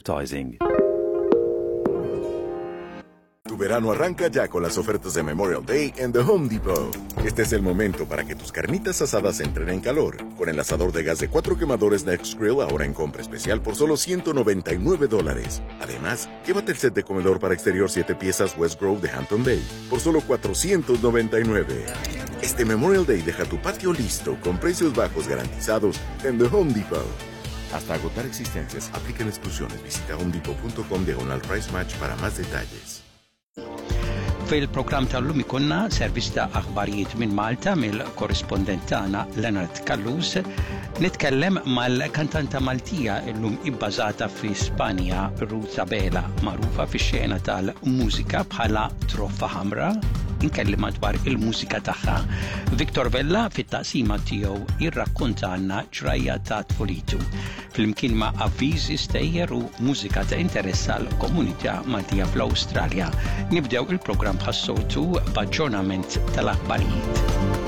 advertising. Tu verano arranca ya con las ofertas de Memorial Day en The Home Depot. Este es el momento para que tus carnitas asadas entren en calor. Con el asador de gas de 4 quemadores Next Grill ahora en compra especial por solo $199. Además, llévate el set de comedor para exterior 7 piezas West Grove de Hampton Bay por solo $499. Este Memorial Day deja tu patio listo con precios bajos garantizados en The Home Depot. Hasta agotar existencias, aplican exclusiones. Visita homedepot.com/price match para más detalles. Fil-programm tal-lum ikunna servizz ta' aħbarijiet minn Malta mill-korrispondent tagħna Leonard Kallus nitkellem mal-kantanta Maltija llum ibbażata fi Spanja Ruth Tabela, magħrufa fix-xena tal-mużika bħala Troffa Ħamra, inkellima dwar il-mużika tagħha. Victor Vella fit-taqsima tiegħu jirrakkuntalna ġrajja ta' tfulitu flimkien ma' avviżi stejjer u mużika ta' interess għall-komunità Maltija fl-Awstralja. Nibdew il-programm bħas-soltu b'aġġornament tal-aħbarijiet.